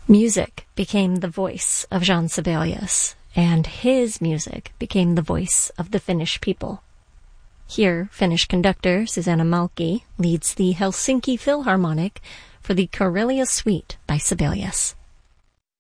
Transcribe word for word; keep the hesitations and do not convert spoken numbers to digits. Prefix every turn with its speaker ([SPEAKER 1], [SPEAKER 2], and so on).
[SPEAKER 1] Music became the voice of Jean Sibelius, and his music became the voice of the Finnish people. Here, Finnish conductor Susanna Malki leads the Helsinki Philharmonic for the Karelia Suite by Sibelius.